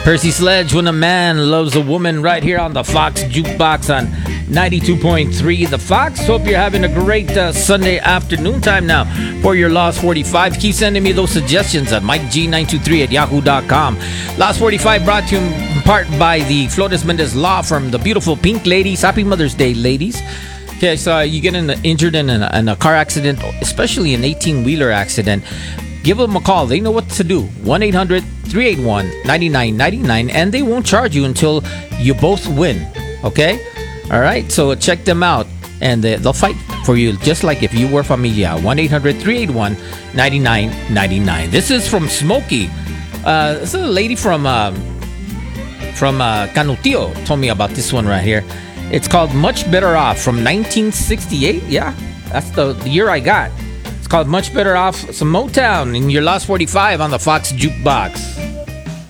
Percy Sledge, When a Man Loves a Woman, right here on the Fox Jukebox on 92.3 The Fox. Hope you're having a great Sunday afternoon time now for your Lost 45. Keep sending me those suggestions at MikeG923 at yahoo.com. Lost 45 brought to you in part by the Flores Mendez Law Firm, the beautiful Pink Ladies. Happy Mother's Day, ladies. Okay, so you get injured in a car accident, especially an 18-wheeler accident, give them a call. They know what to do. 1-800-381-9999, and they won't charge you until you both win. Okay? All right? So check them out, and they'll fight for you just like if you were familia. 1-800-381-9999. This is from Smokey. This is a lady from Canutillo told me about this one right here. It's called Much Better Off from 1968. Yeah, that's the year I got. It's called Much Better Off. Some Motown in your Lost 45 on the Fox Jukebox.